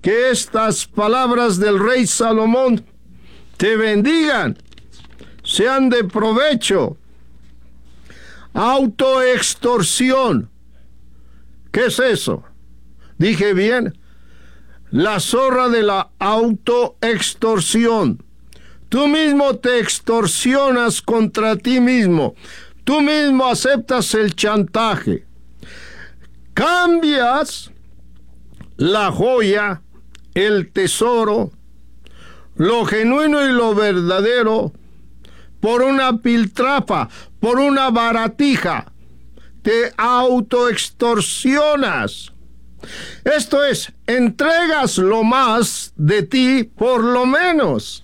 que estas palabras del rey Salomón te bendigan, sean de provecho. Autoextorsión. ¿Qué es eso? ¿Dije bien? La zorra de la autoextorsión. Tú mismo te extorsionas contra ti mismo. Tú mismo aceptas el chantaje. Cambias la joya, el tesoro, lo genuino y lo verdadero por una piltrafa, por una baratija. Te autoextorsionas. Esto es, entregas lo más de ti por lo menos.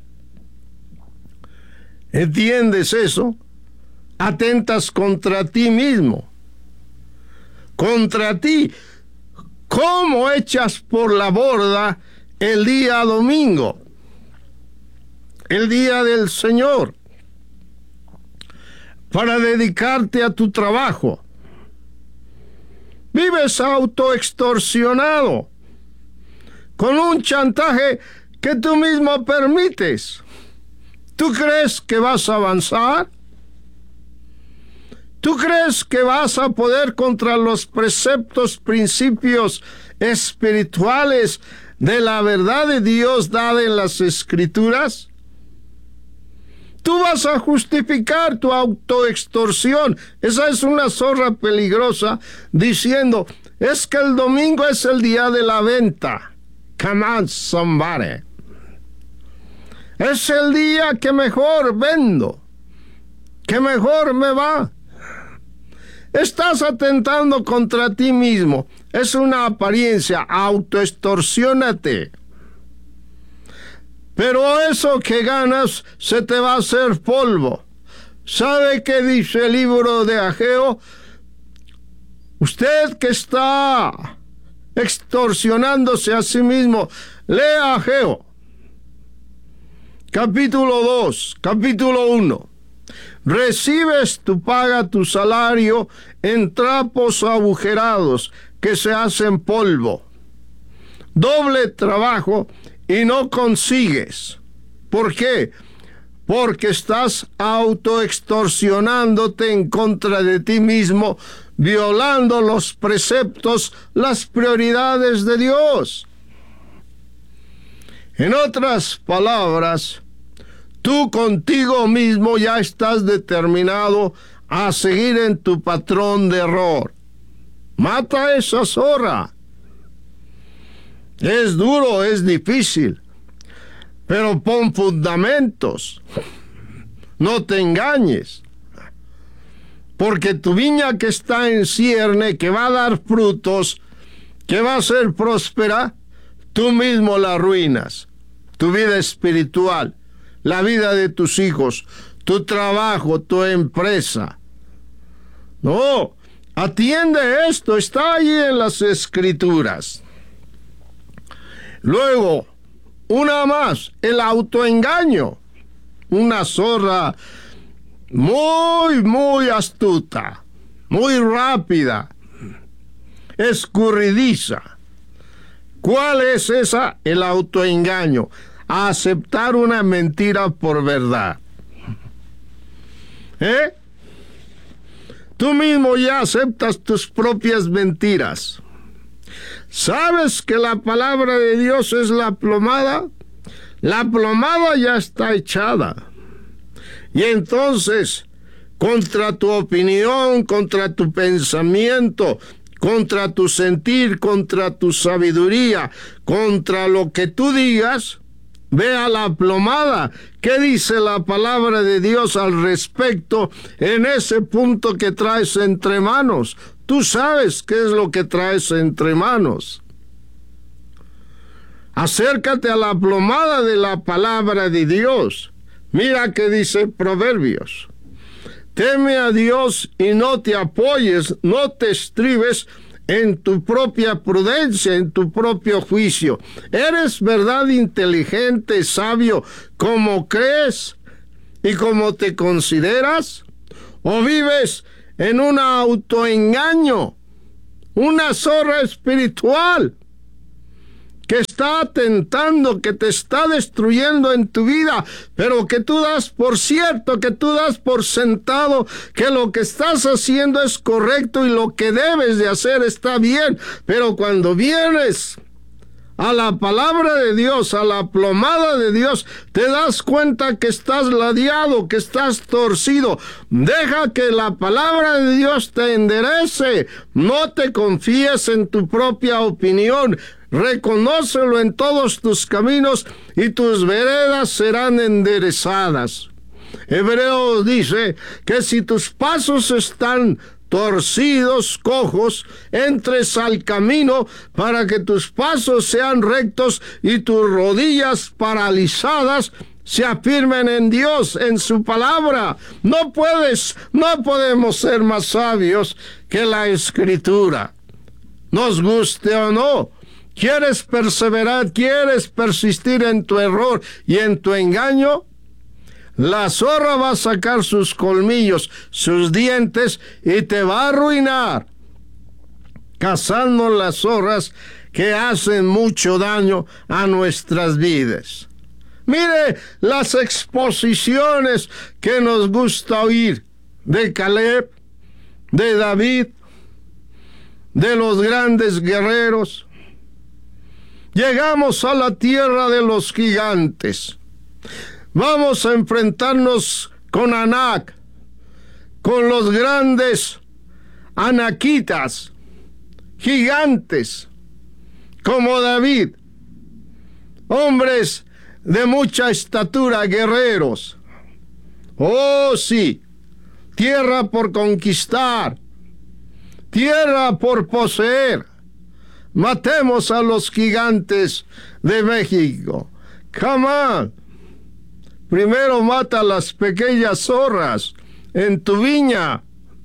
¿Entiendes eso? Atentas contra ti mismo. Contra ti. ¿Cómo echas por la borda el día domingo? El día del Señor. Para dedicarte a tu trabajo. Vives autoextorsionado, con un chantaje que tú mismo permites. ¿Tú crees que vas a avanzar? ¿Tú crees que vas a poder contra los preceptos, principios espirituales de la verdad de Dios dada en las Escrituras? Tú vas a justificar tu autoextorsión. Esa es una zorra peligrosa diciendo, es que el domingo es el día de la venta. Come on, somebody. Es el día que mejor vendo, que mejor me va. Estás atentando contra ti mismo. Es una apariencia. Autoextorsiónate. Pero eso que ganas se te va a hacer polvo. ¿Sabe qué dice el libro de Ageo? Usted que está extorsionándose a sí mismo, lea Ageo. Capítulo 2, capítulo 1. Recibes tu paga, tu salario, en trapos agujerados que se hacen polvo. Doble trabajo y no consigues. ¿Por qué? Porque estás autoextorsionándote en contra de ti mismo, violando los preceptos, las prioridades de Dios. En otras palabras, tú contigo mismo ya estás determinado a seguir en tu patrón de error. Mata a esa zorra. Es duro, es difícil, pero pon fundamentos. No te engañes, porque tu viña que está en cierne, que va a dar frutos, que va a ser próspera, tú mismo la arruinas. Tu vida espiritual, la vida de tus hijos, tu trabajo, tu empresa. No, atiende esto, está ahí en las Escrituras. Luego, una más, el autoengaño. Una zorra muy astuta, muy rápida, escurridiza. ¿Cuál es esa? El autoengaño. Aceptar una mentira por verdad. Tú mismo ya aceptas tus propias mentiras. ¿Sabes que la palabra de Dios es la plomada? La plomada ya está echada. Y entonces, contra tu opinión, contra tu pensamiento, contra tu sentir, contra tu sabiduría, contra lo que tú digas, vea la plomada. ¿Qué dice la palabra de Dios al respecto en ese punto que traes entre manos? Tú sabes qué es lo que traes entre manos. Acércate a la plomada de la palabra de Dios. Mira qué dice Proverbios. Teme a Dios y no te apoyes, no te estribes en tu propia prudencia, en tu propio juicio. ¿Eres verdad inteligente, sabio, como crees y como te consideras? ¿O vives en un autoengaño, una zorra espiritual que está atentando, que te está destruyendo en tu vida, pero que tú das por cierto, que tú das por sentado, que lo que estás haciendo es correcto y lo que debes de hacer está bien, pero cuando vienes a la palabra de Dios, a la plomada de Dios, te das cuenta que estás ladeado, que estás torcido. Deja que la palabra de Dios te enderece. No te confíes en tu propia opinión. Reconócelo en todos tus caminos y tus veredas serán enderezadas. Hebreos dice que si tus pasos están torcidos, cojos, entres al camino para que tus pasos sean rectos y tus rodillas paralizadas se afirmen en Dios, en su palabra. No podemos ser más sabios que la Escritura. Nos guste o no, ¿quieres perseverar, quieres persistir en tu error y en tu engaño? La zorra va a sacar sus colmillos, sus dientes y te va a arruinar. Cazando las zorras que hacen mucho daño a nuestras vidas. Mire las exposiciones que nos gusta oír de Caleb, de David, de los grandes guerreros. Llegamos a la tierra de los gigantes. Vamos a enfrentarnos con Anac, con los grandes anaquitas, gigantes, como David, hombres de mucha estatura, guerreros. Oh, sí, tierra por conquistar, tierra por poseer. Matemos a los gigantes de México. Come on. Primero mata a las pequeñas zorras en tu viña.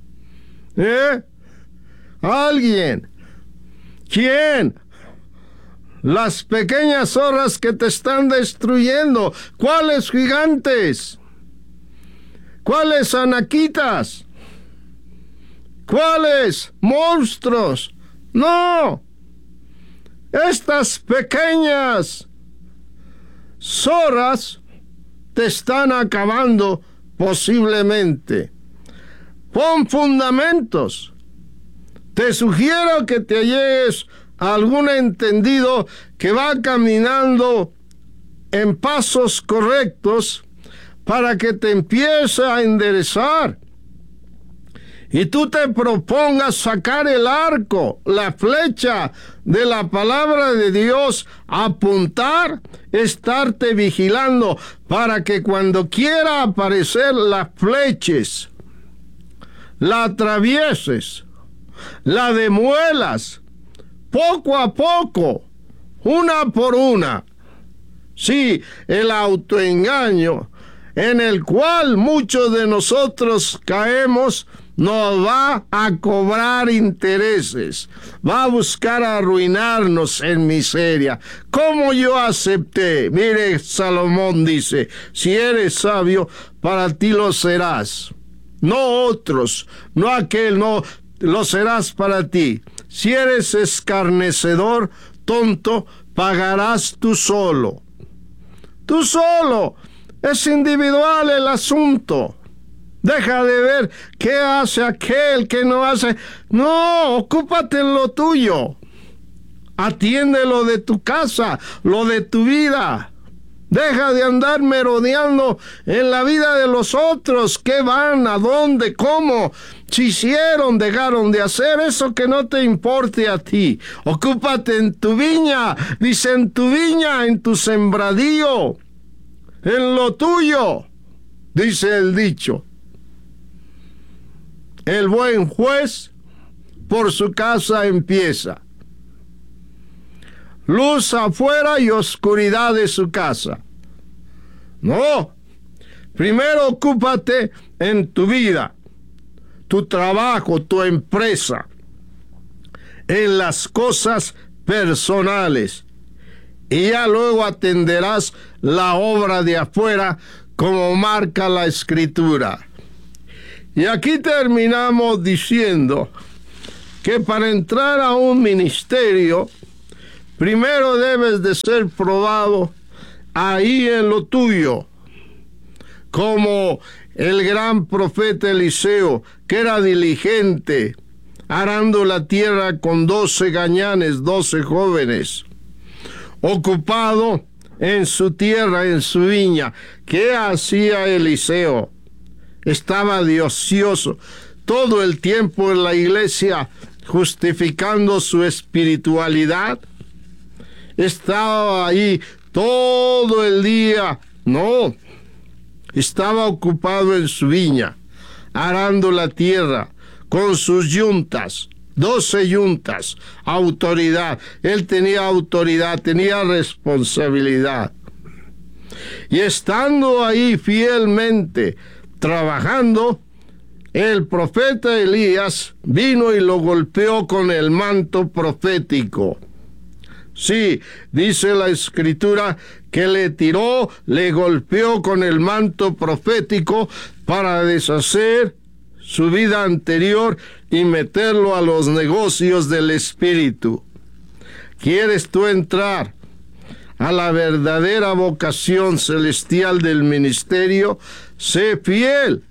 ¿Alguien? ¿Quién? Las pequeñas zorras que te están destruyendo. ¿Cuáles gigantes? ¿Cuáles anaquitas? ¿Cuáles monstruos? No. Estas pequeñas zorras te están acabando posiblemente. Pon fundamentos. Te sugiero que te llegues a algún entendido que va caminando en pasos correctos para que te empiece a enderezar. Y tú te propongas sacar el arco, la flecha de la palabra de Dios, apuntar, estarte vigilando para que cuando quiera aparecer las flechas, la atravieses, la demuelas, poco a poco, una por una. Sí, el autoengaño en el cual muchos de nosotros caemos nos va a cobrar intereses, va a buscar arruinarnos en miseria. ¿Cómo yo acepté? Mire, Salomón dice, si eres sabio, para ti lo serás. No otros, no aquel, no, lo serás para ti. Si eres escarnecedor, tonto, pagarás tú solo. Tú solo. Es individual el asunto. Deja de ver qué hace aquel, qué no hace. No, ocúpate en lo tuyo. Atiende lo de tu casa, lo de tu vida. Deja de andar merodeando en la vida de los otros. ¿Qué van? ¿A dónde? ¿Cómo? Si hicieron, dejaron de hacer, eso que no te importe a ti. Ocúpate en tu viña. Dice, en tu viña, en tu sembradío. En lo tuyo, dice el dicho. El buen juez por su casa empieza. Luz afuera y oscuridad de su casa. No. Primero ocúpate en tu vida, tu trabajo, tu empresa, en las cosas personales. Y ya luego atenderás la obra de afuera como marca la Escritura. Y aquí terminamos diciendo que para entrar a un ministerio, primero debes de ser probado ahí en lo tuyo, como el gran profeta Eliseo, que era diligente, arando la tierra con 12 gañanes, 12 jóvenes, ocupado en su tierra, en su viña. ¿Qué hacía Eliseo? Estaba de ocioso todo el tiempo en la iglesia, justificando su espiritualidad. Estaba ahí todo el día. No, estaba ocupado en su viña, arando la tierra con sus yuntas, 12 yuntas, autoridad. Él tenía autoridad, tenía responsabilidad. Y estando ahí fielmente trabajando, el profeta Elías vino y lo golpeó con el manto profético. Sí, dice la Escritura que le golpeó con el manto profético para deshacer su vida anterior y meterlo a los negocios del Espíritu. ¿Quieres tú entrar a la verdadera vocación celestial del ministerio? Sé fiel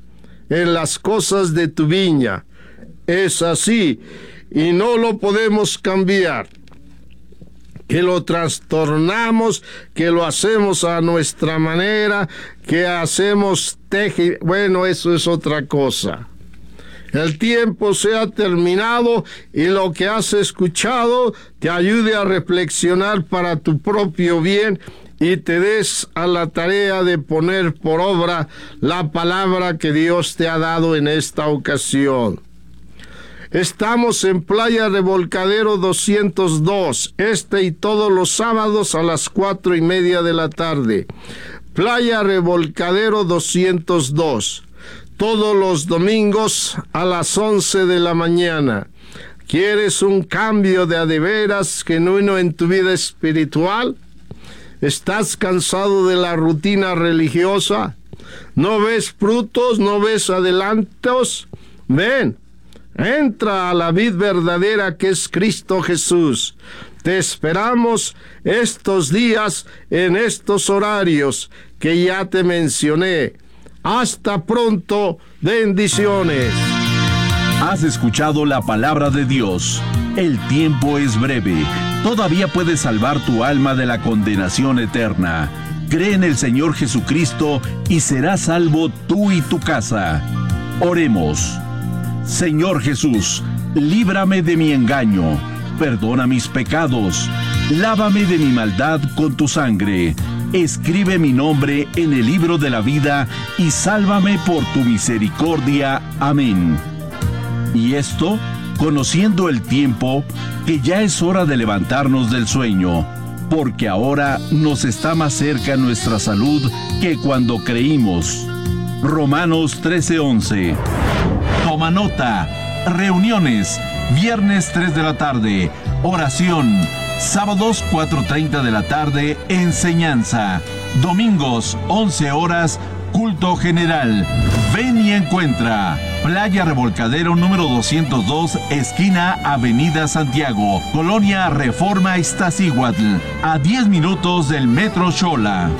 en las cosas de tu viña. Es así y no lo podemos cambiar. Que lo trastornamos, que lo hacemos a nuestra manera, que hacemos bueno, eso es otra cosa. El tiempo se ha terminado y lo que has escuchado te ayude a reflexionar para tu propio bien y te des a la tarea de poner por obra la palabra que Dios te ha dado en esta ocasión. Estamos en Playa Revolcadero 202, y todos los sábados a las 4:30 de la tarde. Playa Revolcadero 202, todos los domingos a las 11 de la mañana. ¿Quieres un cambio de a de veras genuino en tu vida espiritual? ¿Estás cansado de la rutina religiosa? ¿No ves frutos? ¿No ves adelantos? Ven. Entra a la vid verdadera que es Cristo Jesús. Te esperamos estos días en estos horarios que ya te mencioné. Hasta pronto. Bendiciones. Has escuchado la palabra de Dios. El tiempo es breve. Todavía puedes salvar tu alma de la condenación eterna. Cree en el Señor Jesucristo y serás salvo tú y tu casa. Oremos. Señor Jesús, líbrame de mi engaño, perdona mis pecados, lávame de mi maldad con tu sangre, escribe mi nombre en el libro de la vida y sálvame por tu misericordia. Amén. Y esto, conociendo el tiempo, que ya es hora de levantarnos del sueño, porque ahora nos está más cerca nuestra salud que cuando creímos. Romanos 13:11. Toma nota. Reuniones, viernes 3 de la tarde, oración, sábados 4:30 de la tarde, enseñanza, domingos 11 horas, culto general. Ven y encuentra. Playa Revolcadero número 202, esquina Avenida Santiago, Colonia Reforma Iztaccíhuatl, a 10 minutos del Metro Xola.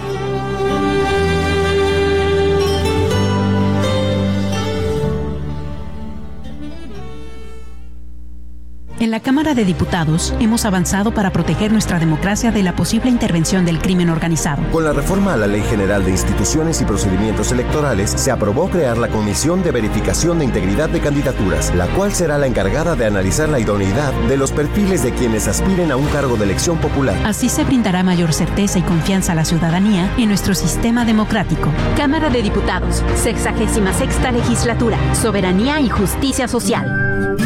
En la Cámara de Diputados hemos avanzado para proteger nuestra democracia de la posible intervención del crimen organizado. Con la reforma a la Ley General de Instituciones y Procedimientos Electorales, se aprobó crear la Comisión de Verificación de Integridad de Candidaturas, la cual será la encargada de analizar la idoneidad de los perfiles de quienes aspiren a un cargo de elección popular. Así se brindará mayor certeza y confianza a la ciudadanía en nuestro sistema democrático. Cámara de Diputados, 66ª Legislatura, Soberanía y Justicia Social.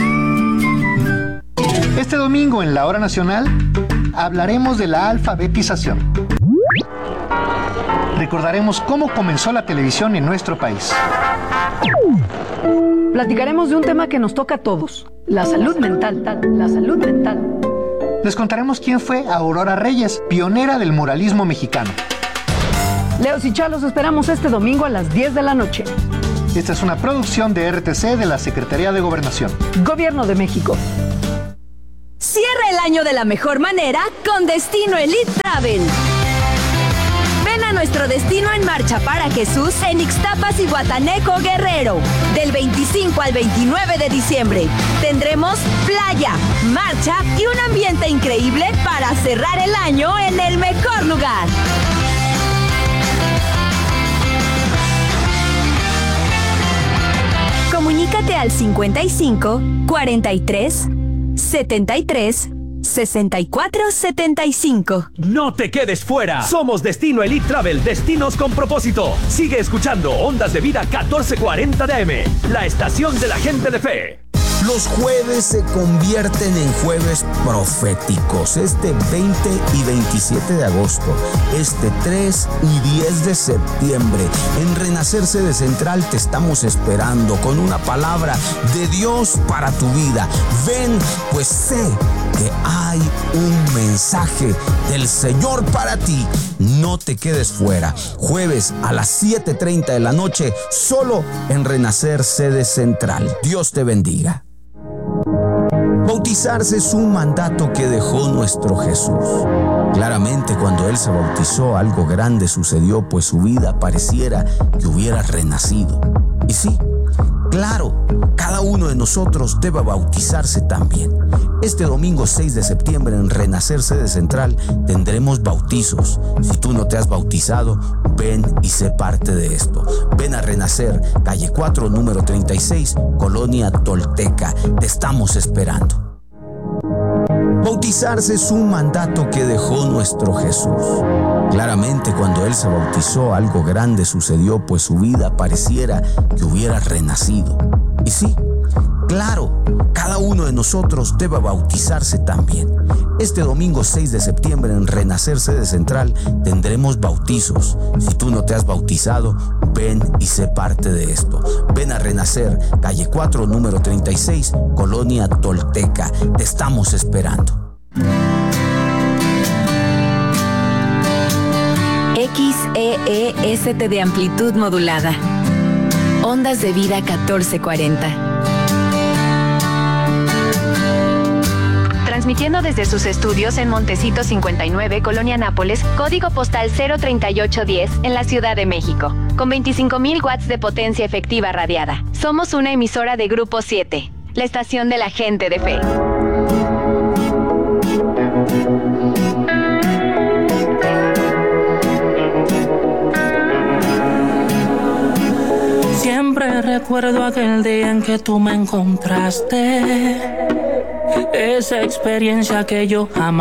Este domingo en la Hora Nacional hablaremos de la alfabetización. Recordaremos cómo comenzó la televisión en nuestro país. Platicaremos de un tema que nos toca a todos, la salud mental. La salud mental. Les contaremos quién fue Aurora Reyes, pionera del muralismo mexicano. Leos y Chalos esperamos este domingo a las 10 de la noche. Esta es una producción de RTC de la Secretaría de Gobernación. Gobierno de México. ¡Cierre el año de la mejor manera con Destino Elite Travel. Ven a nuestro Destino en Marcha para Jesús en Ixtapas y Guataneco, Guerrero. Del 25 al 29 de diciembre tendremos playa, marcha y un ambiente increíble para cerrar el año en el mejor lugar. Comunícate al 55 43 73 64 75. No te quedes fuera. Somos Destino Elite Travel, destinos con propósito. Sigue escuchando Ondas de Vida 1440 de AM, la estación de la gente de fe. Los jueves se convierten en jueves proféticos. Este 20 y 27 de agosto, este 3 y 10 de septiembre, en Renacer Sede Central te estamos esperando con una palabra de Dios para tu vida. Ven, pues sé que hay un mensaje del Señor para ti. No te quedes fuera. Jueves a las 7:30 de la noche, solo en Renacer Sede Central. Dios te bendiga. Bautizarse es un mandato que dejó nuestro Jesús. Claramente, cuando Él se bautizó, algo grande sucedió, pues su vida pareciera que hubiera renacido. Y sí, claro, cada uno de nosotros debe bautizarse también. Este domingo 6 de septiembre en Renacer Sede Central tendremos bautizos. Si tú no te has bautizado, ven y sé parte de esto. Ven a Renacer, calle 4, número 36, Colonia Tolteca. Te estamos esperando. Bautizarse es un mandato que dejó nuestro Jesús. Claramente, cuando Él se bautizó, algo grande sucedió, pues su vida pareciera que hubiera renacido. Y sí, claro, cada uno de nosotros debe bautizarse también. Este domingo 6 de septiembre en Renacer Sede Central tendremos bautizos. Si tú no te has bautizado, ven y sé parte de esto. Ven a Renacer, calle 4, número 36, Colonia Tolteca. Te estamos esperando. XEEST de amplitud modulada. Ondas de Vida 1440. Transmitiendo desde sus estudios en Montecito 59, Colonia Nápoles, código postal 03810, en la Ciudad de México, con 25,000 watts de potencia efectiva radiada. Somos una emisora de Grupo 7, la estación de la gente de fe. Siempre recuerdo aquel día en que tú me encontraste, esa experiencia que yo jamás